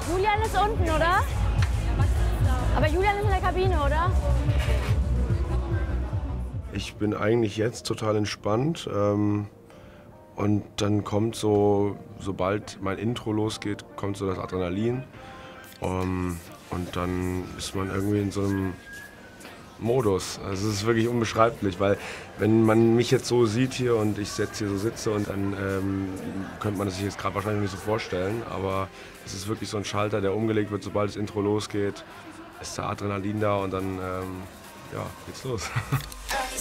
Julian ist unten, oder? Aber Julian ist in der Kabine, oder? Ich bin eigentlich jetzt total entspannt. Und dann kommt so, sobald mein Intro losgeht, kommt so das Adrenalin. Und dann ist man irgendwie in so einem Modus. Also es ist wirklich unbeschreiblich, weil wenn man mich jetzt so sieht hier und ich jetzt hier so sitze und dann könnte man das sich jetzt gerade wahrscheinlich nicht so vorstellen, aber es ist wirklich so ein Schalter, der umgelegt wird, sobald das Intro losgeht, ist da Adrenalin da und dann ja, geht's los.